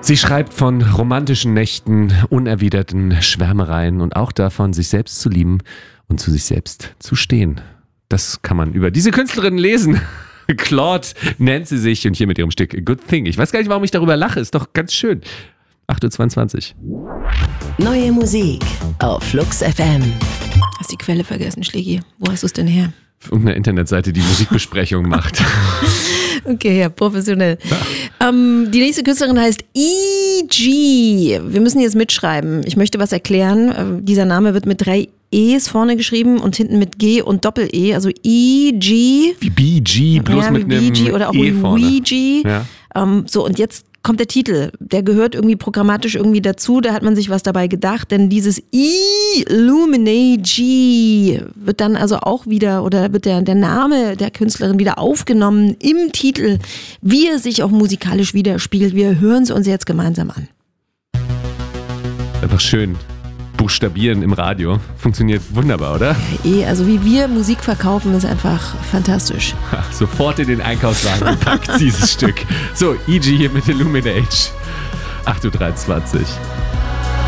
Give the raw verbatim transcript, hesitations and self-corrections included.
Sie schreibt von romantischen Nächten, unerwiderten Schwärmereien und auch davon, sich selbst zu lieben und zu sich selbst zu stehen. Das kann man über diese Künstlerin lesen. Claude nennt sie sich und hier mit ihrem Stück A Good Thing. Ich weiß gar nicht, warum ich darüber lache. Ist doch ganz schön. acht Uhr zweiundzwanzig. Neue Musik auf Flux F M. Hast die Quelle vergessen, Schlägi. Wo hast du es denn her? Und eine Internetseite, die Musikbesprechung macht. Okay, ja, professionell. Ja. Ähm, die nächste Künstlerin heißt E G. Wir müssen jetzt mitschreiben. Ich möchte was erklären. Ähm, dieser Name wird mit drei E's vorne geschrieben und hinten mit G und Doppel-E. Also E G. Wie B G, bloß ja, mit wie einem B G oder auch E vorne. Ouija. Ja. Ähm, so, und jetzt kommt der Titel. Der gehört irgendwie programmatisch irgendwie dazu. Da hat man sich was dabei gedacht, denn dieses Illuminati wird dann also auch wieder, oder wird der, der Name der Künstlerin wieder aufgenommen im Titel, wie er sich auch musikalisch widerspiegelt. Wir hören es uns jetzt gemeinsam an. Einfach schön buchstabieren im Radio. Funktioniert wunderbar, oder? Ja, eh, also wie wir Musik verkaufen, ist einfach fantastisch. Ha, sofort in den Einkaufswagen gepackt, dieses Stück. So, E G hier mit Illuminate. acht Uhr dreiundzwanzig.